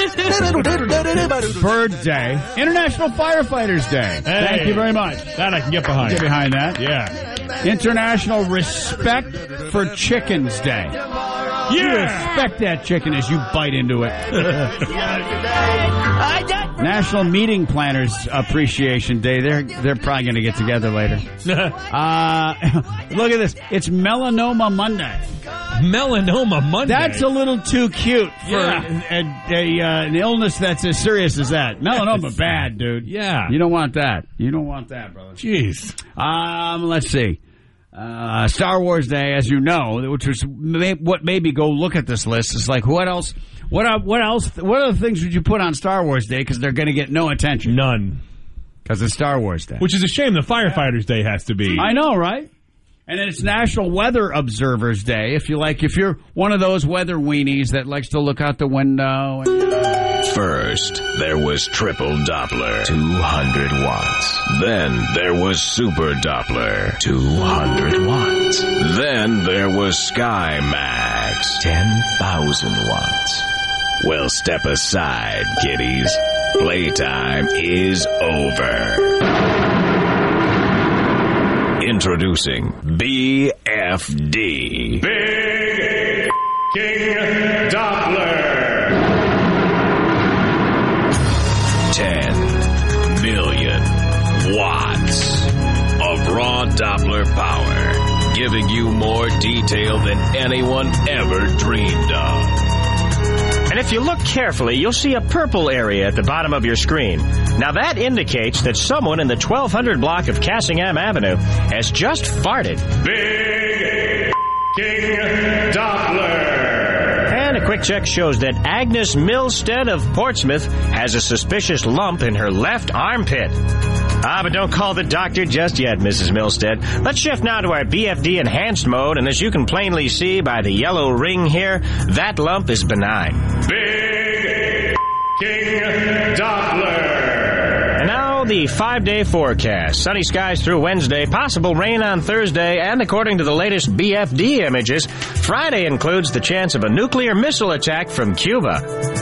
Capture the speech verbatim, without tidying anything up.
Bird Day. International Firefighters Day. Hey, thank you very much. That I can get behind. Get behind that. Yeah. International Respect for Chickens Day. Yeah. You respect that chicken as you bite into it. National Meeting Planners Appreciation Day. They're they're probably going to get together later. uh, look at this. It's Melanoma Monday. Melanoma Monday. That's a little too cute for Yeah. a, a, uh, an illness that's as serious as that. Melanoma, bad, dude. Yeah. You don't want that. You don't want that, brother. Jeez. Um, let's see. Uh, Star Wars Day, as you know, which was may, what made me go look at this list. Is like, what else? What uh, what else? What other things would you put on Star Wars Day? Because they're going to get no attention. None. Because it's Star Wars Day. Which is a shame. The Firefighters Day has to be. I know, right? And then it's National Weather Observers Day. If you like, if you're one of those weather weenies that likes to look out the window. And, First, there was triple Doppler, two hundred watts. Then there was super Doppler, two hundred watts. Then there was Sky Max, ten thousand watts. Well, step aside, kiddies. Playtime is over. Introducing B F D. Big King Doppler. ten million watts of raw Doppler power, giving you more detail than anyone ever dreamed of. And if you look carefully, you'll see a purple area at the bottom of your screen. Now that indicates that someone in the twelve hundred block of Cassingham Avenue has just farted. Big King Doppler. And a quick check shows that Agnes Milstead of Portsmouth has a suspicious lump in her left armpit. Ah, but don't call the doctor just yet, Missus Milstead. Let's shift now to our B F D enhanced mode, and as you can plainly see by the yellow ring here, that lump is benign. Big King Doppler. And now the five-day forecast. Sunny skies through Wednesday, possible rain on Thursday, and according to the latest B F D images, Friday includes the chance of a nuclear missile attack from Cuba.